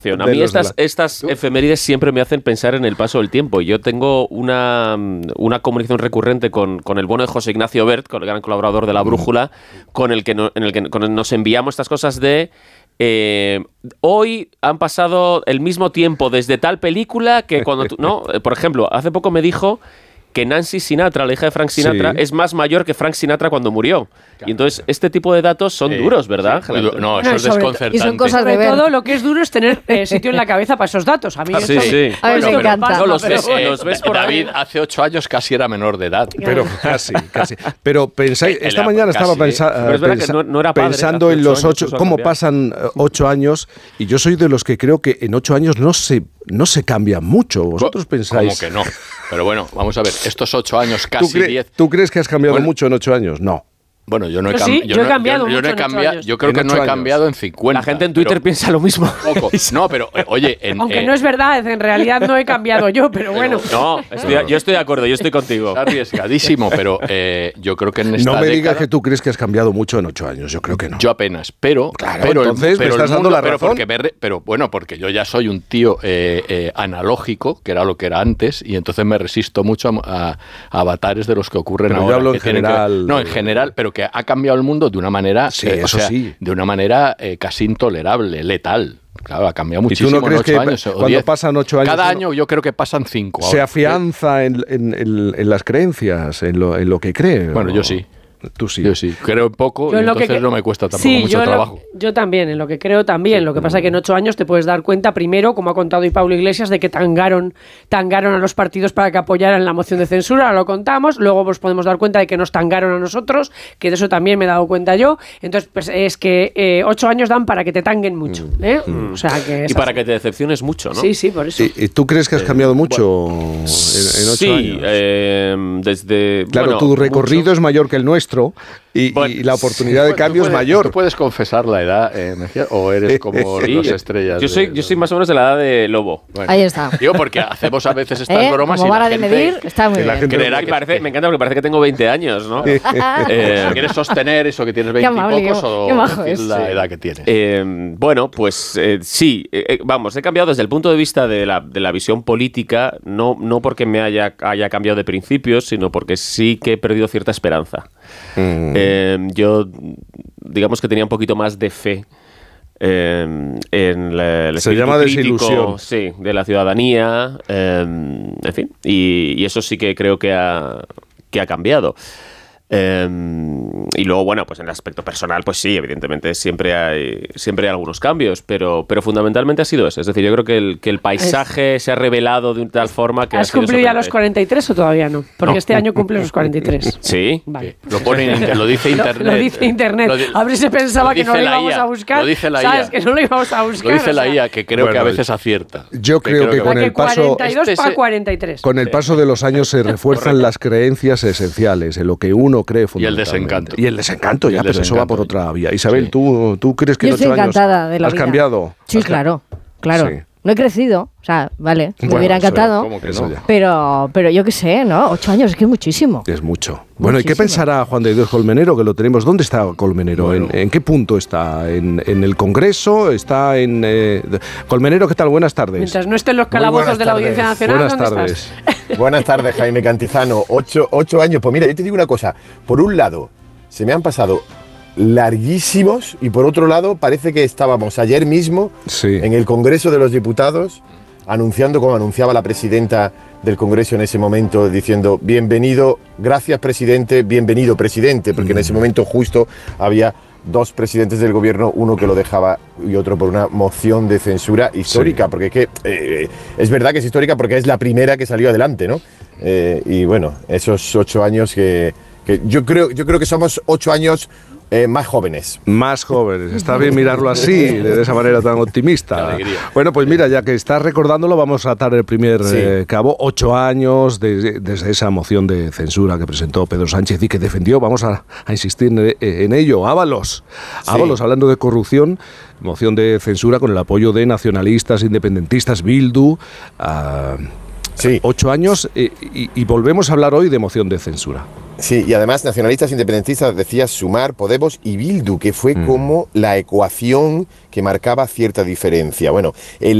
A mí estas efemérides siempre me hacen pensar en el paso del tiempo. Yo tengo una comunicación recurrente con el bueno de José Ignacio Bert, con el gran colaborador de La Brújula, con el que nos enviamos estas cosas de... hoy han pasado el mismo tiempo desde tal película que cuando tú... ¿no? Por ejemplo, hace poco me dijo que Nancy Sinatra, la hija de Frank Sinatra, es más mayor que Frank Sinatra cuando murió. Claro. Y entonces este tipo de datos son duros, ¿verdad? Sí. No, eso es desconcertante. Y son cosas de todo lo que es duro es tener sitio en la cabeza para esos datos. A mí sí. A mí me encanta. No, los ves por David hace 8 años casi era menor de edad. Pero casi. Pero pensáis, esta mañana estaba pensando en los 8, cómo pasan 8 años, y yo soy de los que creo que en 8 años no se cambia mucho. ¿Vosotros pensáis? ¿Cómo que no? Pero bueno, vamos a ver, estos 8 años, casi 10... ¿Tú crees que has cambiado mucho en 8 años? No. Bueno, yo no he cambiado. Yo creo que no he cambiado en 50. La gente en Twitter piensa lo mismo. Poco. No, pero oye... Aunque no es verdad, en realidad no he cambiado yo, pero bueno. No, yo estoy de acuerdo, yo estoy contigo. Está arriesgadísimo, pero yo creo que en esta No me digas que tú crees que has cambiado mucho en 8 años, yo creo que no. Yo apenas, pero... Claro, entonces me estás dando la razón. Pero porque yo ya soy un tío analógico, que era lo que era antes, y entonces me resisto mucho a avatares de los que ocurren pero ahora. Yo hablo en general... No, en general, pero que ha cambiado el mundo de una manera, de una manera casi intolerable, letal. Claro, ha cambiado muchísimo. ¿Y tú no crees que cuando 10, pasan 8 años... Cada año yo creo que pasan 5. ¿Se afianza en las creencias, en lo que cree? Bueno, yo sí. Tú sí. Yo sí. Creo en poco y entonces no me cuesta tampoco mucho trabajo. Yo también, en lo que creo también. Lo que pasa es que en 8 años te puedes dar cuenta, primero, como ha contado hoy Pablo Iglesias, de que tangaron a los partidos para que apoyaran la moción de censura, ahora lo contamos. Luego nos podemos dar cuenta de que nos tangaron a nosotros, que de eso también me he dado cuenta yo. Entonces, pues es que 8 años dan para que te tanguen mucho. O sea, que y para que te decepciones mucho, ¿no? Sí, por eso. ¿Y tú crees que has cambiado mucho en 8 años? Desde... Claro, tu recorrido es mayor que el nuestro. Y la oportunidad de cambio es mayor. ¿Tú puedes confesar la edad, Mejía, o eres como las estrellas? Yo soy más o menos de la edad de Lobo. Bueno, ahí está. Digo, porque hacemos a veces estas bromas como y vara de medir, está muy bien. Me encanta porque parece que tengo 20 años, ¿no? ¿Quieres sostener eso que tienes 20 y pocos o decir la edad que tienes? Bueno, pues sí. Vamos, he cambiado desde el punto de vista de la visión política, no porque me haya cambiado de principios, sino porque sí que he perdido cierta esperanza. Yo, digamos que tenía un poquito más de fe en el se llama crítico, desilusión. Sí, de la ciudadanía, en fin, y eso sí que creo que ha cambiado. Y luego, bueno, pues en el aspecto personal, pues sí, evidentemente siempre hay algunos cambios, pero fundamentalmente ha sido eso. Es decir, yo creo que el paisaje se ha revelado de tal forma que... ¿Has cumplido ya los 43 o todavía no? Porque este año cumples los 43. ¿Sí? Vale. Lo dice Internet. Lo dice Internet. A ver si pensaba que no lo íbamos a buscar. Lo dice la IA. ¿Sabes? Que no lo íbamos a buscar. Lo dice la IA, que creo que a veces acierta. Yo creo que con el paso... 42 para 43. Con el paso de los años se refuerzan las creencias esenciales, en lo que uno cree fundamentalmente. Y el desencanto, pero eso va por otra vía. Isabel, sí. ¿tú crees que en 8 años has cambiado? Sí, claro. Sí. No he crecido, o sea, vale, me hubiera encantado, pero yo qué sé, ¿no? 8 años es que es muchísimo. Es mucho. Bueno, ¿y qué pensará Juan de Dios Colmenero, que lo tenemos? ¿Dónde está Colmenero? Bueno. ¿En qué punto está? ¿En el Congreso? ¿Está en...? Colmenero, ¿qué tal? Buenas tardes. Mientras no estén los calabozos de la Audiencia Nacional, buenas ¿dónde tardes. estás? Buenas tardes, Jaime Cantizano. 8 años. Pues mira, yo te digo una cosa. Por un lado, se me han pasado larguísimos y por otro lado parece que estábamos ayer mismo en el Congreso de los Diputados anunciando, como anunciaba la presidenta del Congreso en ese momento, diciendo bienvenido, gracias presidente, bienvenido presidente, porque en ese momento justo había 2 presidentes del gobierno, uno que lo dejaba y otro por una moción de censura histórica, porque es que es verdad que es histórica porque es la primera que salió adelante, ¿no? Y bueno, esos 8 años que yo creo que somos 8 años más jóvenes. Más jóvenes. Está bien mirarlo así, de esa manera tan optimista. Bueno, pues mira, ya que estás recordándolo, vamos a atar el primer cabo. 8 años desde esa moción de censura que presentó Pedro Sánchez y que defendió, vamos a insistir en ello, Ábalos. Ábalos, hablando de corrupción, moción de censura con el apoyo de nacionalistas, independentistas, Bildu. 8 años y volvemos a hablar hoy de moción de censura. Sí, y además nacionalistas independentistas decía Sumar, Podemos y Bildu, que fue como la ecuación que marcaba cierta diferencia. Bueno,